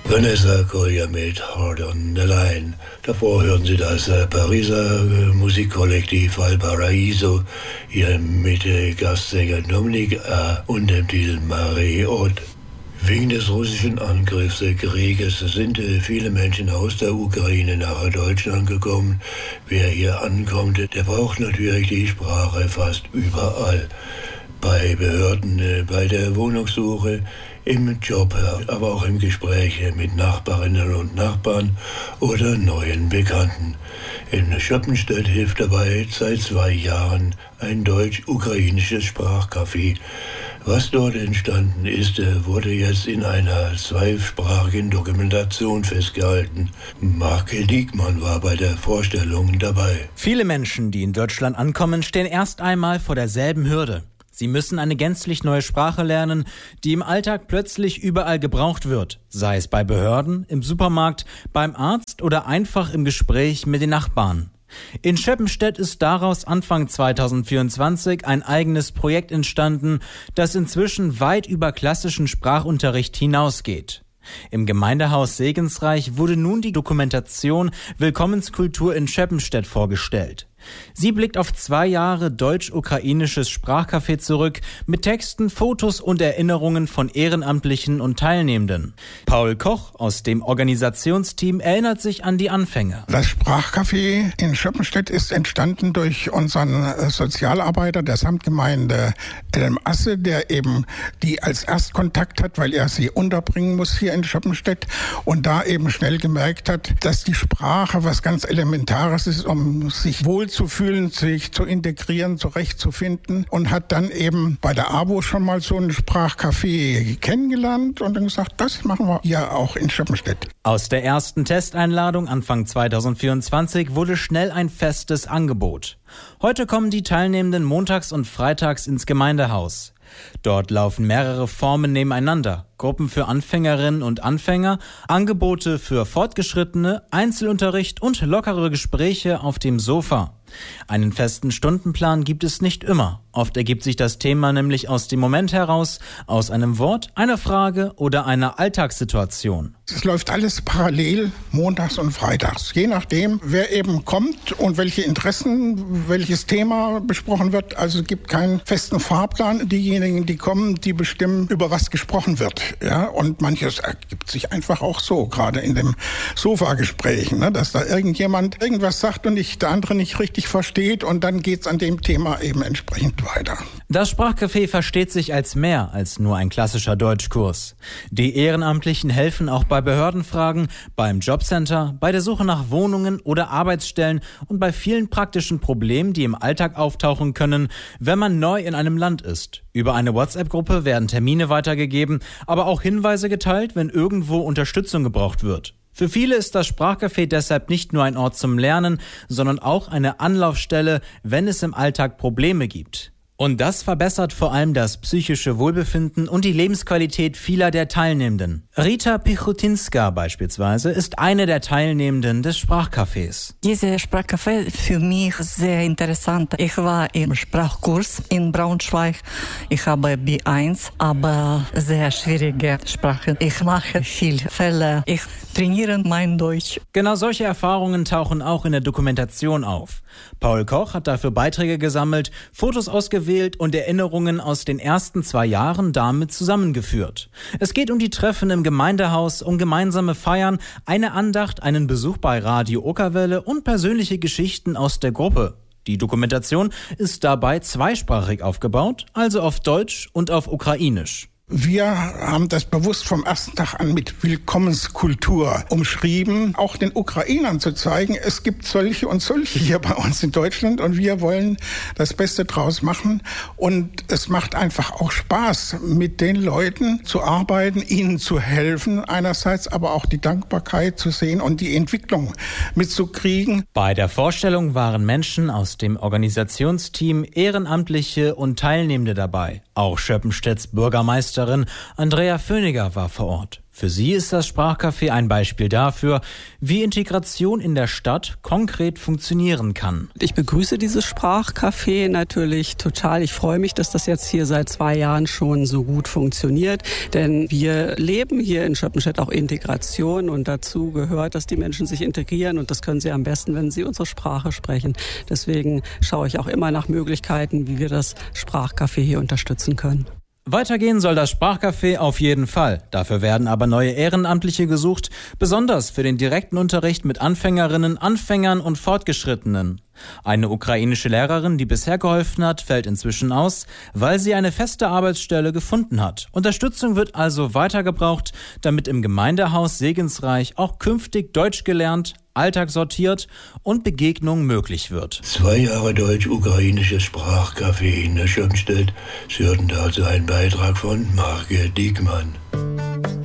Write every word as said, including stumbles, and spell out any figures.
Vanessa Collier mit Hard on the Line. Davor hören Sie das äh, Pariser äh, Musikkollektiv Valparaiso, hier mit äh, Gastsänger Dominique A. und dem Titel Marie Haute. Wegen des russischen Angriffskrieges sind äh, viele Menschen aus der Ukraine nach Deutschland gekommen. Wer hier ankommt, der braucht natürlich die Sprache fast überall. Bei Behörden, äh, bei der Wohnungssuche, im Job, aber auch im Gespräch mit Nachbarinnen und Nachbarn oder neuen Bekannten. In Schöppenstedt hilft dabei seit zwei Jahren ein deutsch-ukrainisches Sprachcafé. Was dort entstanden ist, wurde jetzt in einer zweisprachigen Dokumentation festgehalten. Marc Diekmann war bei der Vorstellung dabei. Viele Menschen, die in Deutschland ankommen, stehen erst einmal vor derselben Hürde. Sie müssen eine gänzlich neue Sprache lernen, die im Alltag plötzlich überall gebraucht wird, sei es bei Behörden, im Supermarkt, beim Arzt oder einfach im Gespräch mit den Nachbarn. In Schöppenstedt ist daraus Anfang zweitausendvierundzwanzig ein eigenes Projekt entstanden, das inzwischen weit über klassischen Sprachunterricht hinausgeht. Im Gemeindehaus Segensreich wurde nun die Dokumentation Willkommenskultur in Schöppenstedt vorgestellt. Sie blickt auf zwei Jahre deutsch-ukrainisches Sprachcafé zurück mit Texten, Fotos und Erinnerungen von Ehrenamtlichen und Teilnehmenden. Paul Koch aus dem Organisationsteam erinnert sich an die Anfänge. Das Sprachcafé in Schöppenstedt ist entstanden durch unseren Sozialarbeiter der Samtgemeinde Elm Asse, der eben die als Erstkontakt hat, weil er sie unterbringen muss hier in Schöppenstedt und da eben schnell gemerkt hat, dass die Sprache was ganz Elementares ist, um sich wohl zu fühlen, sich zu integrieren, zurechtzufinden und hat dann eben bei der A B O schon mal so ein Sprachcafé kennengelernt und dann gesagt, das machen wir ja auch in Schöppenstedt. Aus der ersten Testeinladung Anfang zweitausendvierundzwanzig wurde schnell ein festes Angebot. Heute kommen die Teilnehmenden montags und freitags ins Gemeindehaus. Dort laufen mehrere Formen nebeneinander. Gruppen für Anfängerinnen und Anfänger, Angebote für Fortgeschrittene, Einzelunterricht und lockere Gespräche auf dem Sofa. Einen festen Stundenplan gibt es nicht immer. Oft ergibt sich das Thema nämlich aus dem Moment heraus, aus einem Wort, einer Frage oder einer Alltagssituation. Es läuft alles parallel, montags und freitags. Je nachdem, wer eben kommt und welche Interessen, welches Thema besprochen wird. Also es gibt keinen festen Fahrplan. Diejenigen, die kommen, die bestimmen, über was gesprochen wird. Ja, und manches ergibt sich einfach auch so, gerade in dem Sofagespräch, ne, dass da irgendjemand irgendwas sagt und ich, der andere nicht richtig versteht und dann geht's an dem Thema eben entsprechend weiter. Das Sprachcafé versteht sich als mehr als nur ein klassischer Deutschkurs. Die Ehrenamtlichen helfen auch bei Behördenfragen, beim Jobcenter, bei der Suche nach Wohnungen oder Arbeitsstellen und bei vielen praktischen Problemen, die im Alltag auftauchen können, wenn man neu in einem Land ist. Über eine WhatsApp-Gruppe werden Termine weitergegeben, aber auch Hinweise geteilt, wenn irgendwo Unterstützung gebraucht wird. Für viele ist das Sprachcafé deshalb nicht nur ein Ort zum Lernen, sondern auch eine Anlaufstelle, wenn es im Alltag Probleme gibt. Und das verbessert vor allem das psychische Wohlbefinden und die Lebensqualität vieler der Teilnehmenden. Rita Pichutinska beispielsweise ist eine der Teilnehmenden des Sprachcafés. Dieses Sprachcafé für mich sehr interessant. Ich war im Sprachkurs in Braunschweig. Ich habe B eins, aber sehr schwierige Sprache. Ich mache viele Fälle. Ich trainiere mein Deutsch. Genau solche Erfahrungen tauchen auch in der Dokumentation auf. Paul Koch hat dafür Beiträge gesammelt, Fotos ausgewählt und Erinnerungen aus den ersten zwei Jahren damit zusammengeführt. Es geht um die Treffen im Gemeindehaus, um gemeinsame Feiern, eine Andacht, einen Besuch bei Radio Okerwelle und persönliche Geschichten aus der Gruppe. Die Dokumentation ist dabei zweisprachig aufgebaut, also auf Deutsch und auf Ukrainisch. Wir haben das bewusst vom ersten Tag an mit Willkommenskultur umschrieben, auch den Ukrainern zu zeigen, es gibt solche und solche hier bei uns in Deutschland und wir wollen das Beste draus machen und es macht einfach auch Spaß, mit den Leuten zu arbeiten, ihnen zu helfen, einerseits aber auch die Dankbarkeit zu sehen und die Entwicklung mitzukriegen. Bei der Vorstellung waren Menschen aus dem Organisationsteam, Ehrenamtliche und Teilnehmende dabei. Auch Schöppenstedts Bürgermeister Andrea Föniger war vor Ort. Für sie ist das Sprachcafé ein Beispiel dafür, wie Integration in der Stadt konkret funktionieren kann. Ich begrüße dieses Sprachcafé natürlich total. Ich freue mich, dass das jetzt hier seit zwei Jahren schon so gut funktioniert. Denn wir leben hier in Schöppenstedt auch Integration und dazu gehört, dass die Menschen sich integrieren und das können sie am besten, wenn sie unsere Sprache sprechen. Deswegen schaue ich auch immer nach Möglichkeiten, wie wir das Sprachcafé hier unterstützen können. Weitergehen soll das Sprachcafé auf jeden Fall. Dafür werden aber neue Ehrenamtliche gesucht, besonders für den direkten Unterricht mit Anfängerinnen, Anfängern und Fortgeschrittenen. Eine ukrainische Lehrerin, die bisher geholfen hat, fällt inzwischen aus, weil sie eine feste Arbeitsstelle gefunden hat. Unterstützung wird also weiter gebraucht, damit im Gemeindehaus Segensreich auch künftig Deutsch gelernt, Alltag sortiert und Begegnung möglich wird. Zwei Jahre deutsch-ukrainisches Sprachcafé in der Schöppenstedt. Sie hörten dazu einen Beitrag von Marke Diekmann.